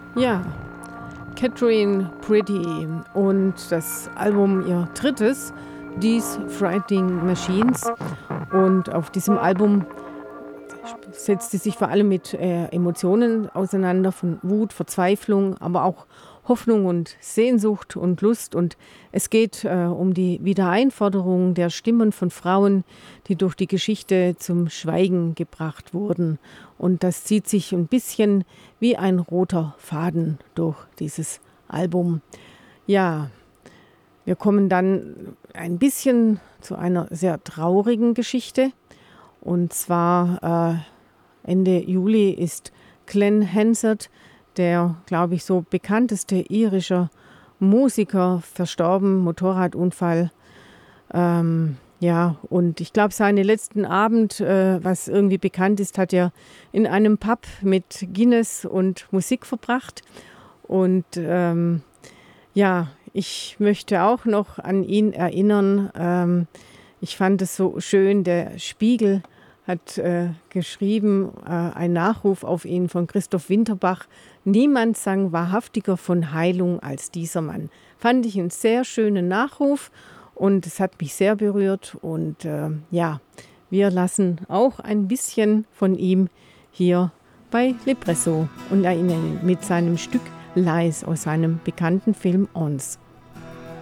Ja, Catherine Pretty und das Album ihr drittes, These Frightening Machines. Und auf diesem Album setzt sie sich vor allem mit Emotionen auseinander, von Wut, Verzweiflung, aber auch Hoffnung und Sehnsucht und Lust. Und es geht um die Wiedereinforderung der Stimmen von Frauen, die durch die Geschichte zum Schweigen gebracht wurden. Und das zieht sich ein bisschen wie ein roter Faden durch dieses Album. Ja, wir kommen dann ein bisschen zu einer sehr traurigen Geschichte. Und zwar Ende Juli ist Glenn Hansard, der, glaube ich, so bekannteste irischer Musiker, verstorben, Motorradunfall. Ja, und ich glaube, seinen letzten Abend, was irgendwie bekannt ist, hat er in einem Pub mit Guinness und Musik verbracht. Und ja, ich möchte auch noch an ihn erinnern. Ich fand es so schön, der Spiegel hat geschrieben, ein Nachruf auf ihn von Christoph Winterbach. Niemand sang wahrhaftiger von Heilung als dieser Mann. Fand ich einen sehr schönen Nachruf und es hat mich sehr berührt. Und ja, wir lassen auch ein bisschen von ihm hier bei Lepresso und erinnern ihn mit seinem Stück Lies aus seinem bekannten Film Ons.